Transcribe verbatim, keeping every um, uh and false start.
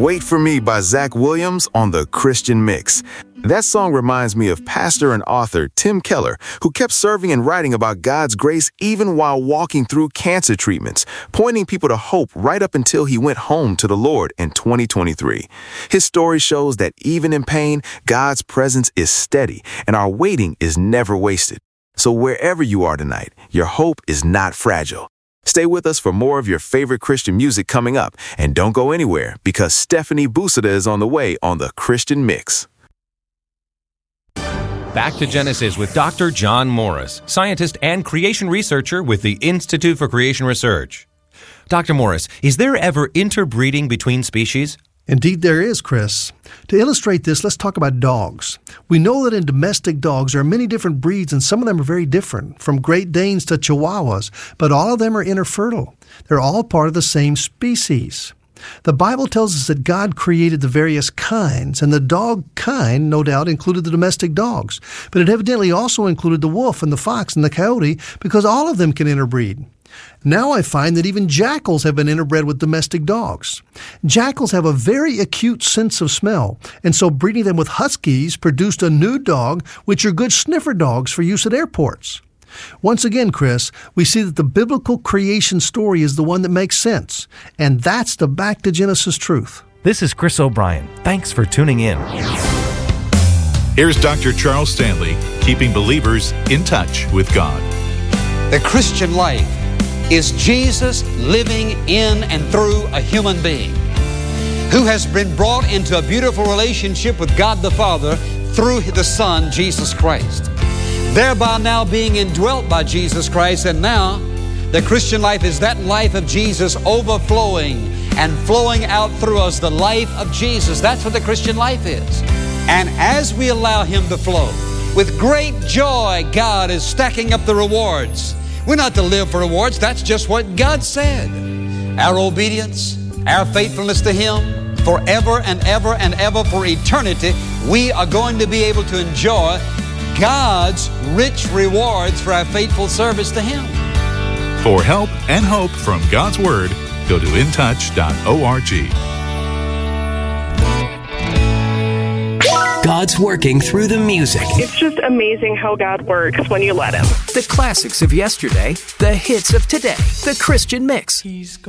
Wait for Me by Zach Williams on the Christian Mix. That song reminds me of pastor and author Tim Keller, who kept serving and writing about God's grace even while walking through cancer treatments, pointing people to hope right up until he went home to the Lord in twenty twenty-three. His story shows that even in pain, God's presence is steady and our waiting is never wasted. So wherever you are tonight, your hope is not fragile. Stay with us for more of your favorite Christian music coming up, and don't go anywhere because Stephanie Busada is on the way on the Christian Mix. Back to Genesis with Doctor John Morris, scientist and creation researcher with the Institute for Creation Research. Doctor Morris, is there ever interbreeding between species? Indeed there is, Chris. To illustrate this, let's talk about dogs. We know that in domestic dogs there are many different breeds, and some of them are very different, from Great Danes to Chihuahuas, but all of them are interfertile. They're all part of the same species. The Bible tells us that God created the various kinds, and the dog kind, no doubt, included the domestic dogs. But it evidently also included the wolf and the fox and the coyote, because all of them can interbreed. Now I find that even jackals have been interbred with domestic dogs. Jackals have a very acute sense of smell, and so breeding them with huskies produced a new dog, which are good sniffer dogs for use at airports. Once again, Chris, we see that the biblical creation story is the one that makes sense, and that's the Back to Genesis truth. This is Chris O'Brien. Thanks for tuning in. Here's Doctor Charles Stanley, keeping believers in touch with God. The Christian life is Jesus living in and through a human being who has been brought into a beautiful relationship with God the Father through the Son, Jesus Christ, thereby now being indwelt by Jesus Christ. And now the Christian life is that life of Jesus overflowing and flowing out through us, the life of Jesus. That's what the Christian life is. And as we allow Him to flow, with great joy, God is stacking up the rewards. We're not to live for rewards. That's just what God said. Our obedience, our faithfulness to Him, forever and ever and ever for eternity, we are going to be able to enjoy God's rich rewards for our faithful service to Him. For help and hope from God's Word, go to in touch dot org. God's working through the music. It's just amazing how God works when you let Him. The classics of yesterday, the hits of today, the Christian Mix. He's